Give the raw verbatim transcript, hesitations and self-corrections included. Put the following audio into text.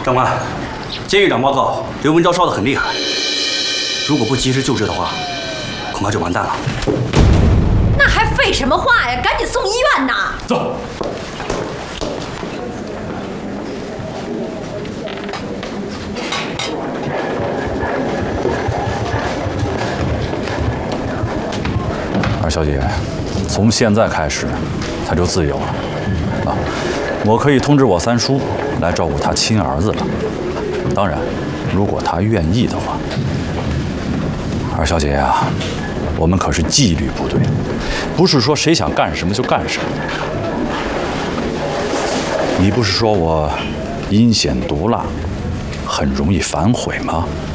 长官，监狱长报告，刘文昭烧得很厉害，如果不及时救治的话，恐怕就完蛋了。 那还废什么话呀？赶紧送医院呐！ 走。 二小姐，从现在开始，她就自由了。啊，我可以通知我三叔来照顾她亲儿子了。当然，如果她愿意的话。二小姐呀，我们可是纪律部队，不是说谁想干什么就干什么。你不是说我阴险毒辣，很容易反悔吗？